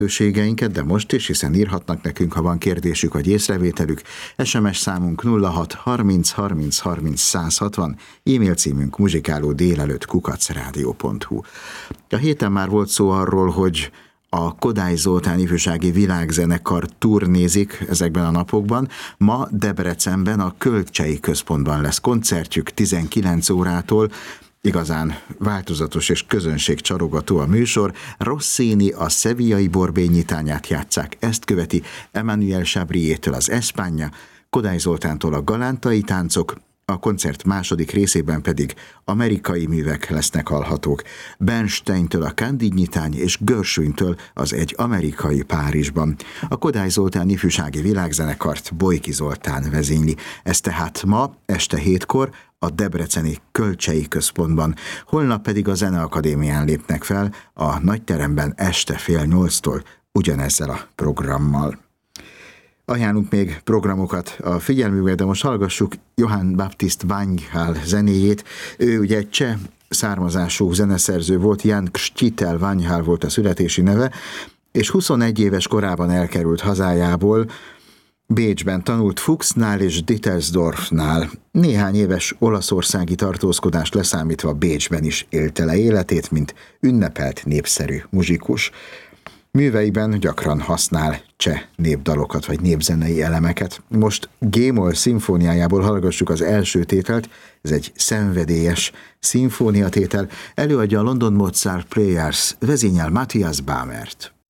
lehetőségeinket, de most is, hiszen írhatnak nekünk, ha van kérdésük vagy észrevételük. SMS számunk 06 30 30 30 160, e-mail címünk muzsikálódélelőtt@rádió.hu. A héten már volt szó arról, hogy a Kodály Zoltán ifjúsági világzenekar turnézik ezekben a napokban. Ma Debrecenben a Kölcsei Központban lesz koncertjük 19 órától. Igazán változatos és közönségcsarogató a műsor. Rossini a Sevillai borbélynyitányát játsszák, ezt követi Emmanuel Chabrier-től az Espagna, Kodály Zoltántól a Galántai táncok, a koncert második részében pedig amerikai művek lesznek hallhatók. Bernsteintől a Candide-nyitány és Gershwintől az Egy amerikai Párizsban. A Kodály Zoltán ifjúsági világzenekart Bojki Zoltán vezényli. Ez tehát ma este 7-kor a debreceni Kölcsei Központban. Holnap pedig a Zeneakadémián lépnek fel a nagyteremben este 7:30-tól ugyanezzel a programmal. Ajánlunk még programokat a figyelmükbe, de most hallgassuk Johann Baptist Vangyhál zenéjét. Ő ugye egy cseh származású zeneszerző volt, Jan Křtitel Vangyhál volt a születési neve, és 21 éves korában elkerült hazájából, Bécsben tanult Fuchsnál és Dittersdorfnál. Néhány éves olaszországi tartózkodást leszámítva Bécsben is élte le életét, mint ünnepelt népszerű muzsikus. Műveiben gyakran használ cseh népdalokat vagy népzenei elemeket. Most G-moll szimfóniájából hallgassuk az első tételt, ez egy szenvedélyes szimfóniatétel, előadja a London Mozart Players, vezényel Matthias Bamert.